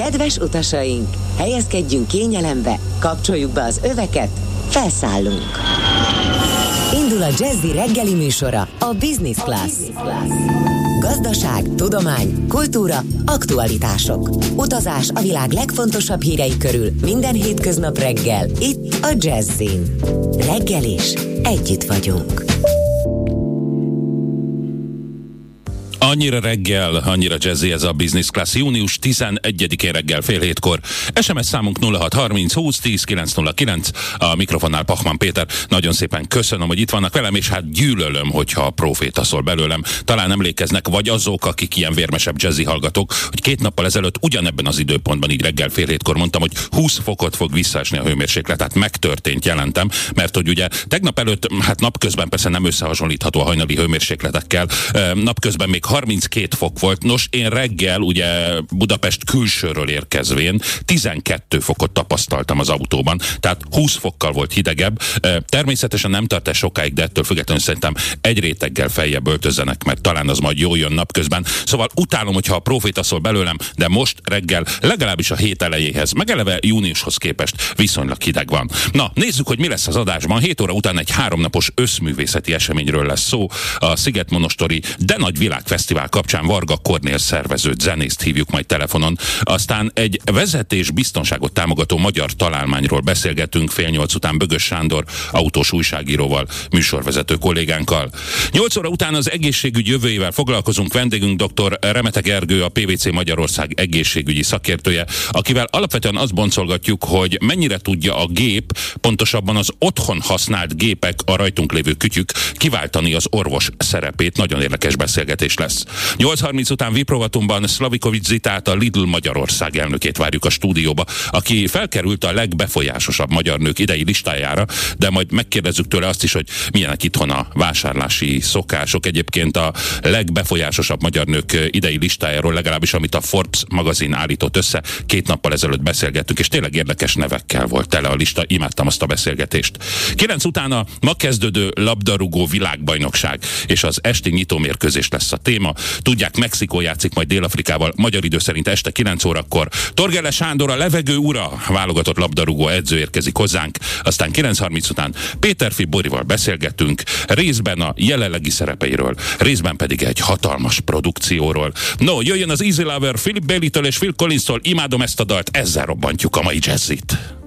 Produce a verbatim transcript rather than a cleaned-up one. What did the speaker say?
Kedves utasaink, helyezkedjünk kényelembe, kapcsoljuk be az öveket, felszállunk. Indul a Jazzy reggeli műsora, a Business Class. Gazdaság, tudomány, kultúra, aktualitások. Utazás a világ legfontosabb hírei körül minden hétköznap reggel, itt a Jazzyn. Reggel is együtt vagyunk. Annyira reggel, annyira jazzy ez a Business Class. Június tizenegyedikén reggel fél hétkor. es em es számunk nulla hat harminc húsz tíz kilenc nulla kilenc. A mikrofonnál Pachmann Péter. Nagyon szépen köszönöm, hogy itt vannak velem, és hát gyűlölöm, hogyha a proféta szól belőlem. Talán emlékeznek, vagy azok, akik ilyen vérmesebb jazzy hallgatók, hogy két nappal ezelőtt ugyanebben az időpontban, így reggel fél hétkor mondtam, hogy húsz fokot fog visszaesni a hőmérséklet. Tehát megtörtént, jelentem, mert hogy ugye tegnap előtt, hát napközben persze nem összehasonlítható a hajnali hőmérsékletekkel. Napközben még harminckét fok volt. Nos, én reggel ugye Budapest külsőről érkezvén tizenkét fokot tapasztaltam az autóban, tehát húsz fokkal volt hidegebb. Természetesen nem tart ez sokáig, de ettől függetlenül szerintem egy réteggel feljebb öltözzenek, mert talán az majd jól jön napközben. Szóval utálom, hogyha a proféta szól belőlem, de most reggel legalábbis a hét elejéhez, meg eleve júniushoz képest viszonylag hideg van. Na, nézzük, hogy mi lesz az adásban. hét óra után egy háromnapos összművészeti eseményről lesz szó. A Szigetmonostori De Nagy Világfesztivál kapcsán Varga Kornél szervezőt, zenészt hívjuk majd telefonon. Aztán egy vezetés biztonságot támogató magyar találmányról beszélgetünk fél nyolc után Bögös Sándor autós újságíróval, műsorvezető kollégánkkal. Nyolc óra után az egészségügy jövőjével foglalkozunk. Vendégünk dr. Remete Gergő, a pé vé cé Magyarország egészségügyi szakértője, akivel alapvetően azt boncolgatjuk, hogy mennyire tudja a gép, pontosabban az otthon használt gépek, a rajtunk lévő kütyük kiváltani az orvos szerepét. Nagyon érdekes beszélgetés lesz. nyolc harminc után Viprovatumban Szlavikovics Zitát, a Lidl Magyarország elnökét várjuk a stúdióba, aki felkerült a legbefolyásosabb magyar nők idei listájára, de majd megkérdezzük tőle azt is, hogy milyenek itthon a vásárlási szokások. Egyébként a legbefolyásosabb magyar nők idei listájáról, legalábbis amit a Forbes magazin állított össze, két nappal ezelőtt beszélgettünk, és tényleg érdekes nevekkel volt tele a lista, imádtam azt a beszélgetést. kilenc után a ma kezdődő labdarúgó világbajnokság és az esti nyitómérkőzés lesz a téma. Tudják, Mexikó játszik majd Dél-Afrikával, magyar idő szerint este kilenc órakor. Torgele Sándor, a levegő ura, válogatott labdarúgó edző érkezik hozzánk. Aztán kilenc harminc után Péterfi Borival beszélgetünk, részben a jelenlegi szerepeiről, részben pedig egy hatalmas produkcióról. No, jöjjön az Easy Lover Philip Bailey-től és Phil Collins-tól, imádom ezt a dalt, ezzel robbantjuk a mai jazzit.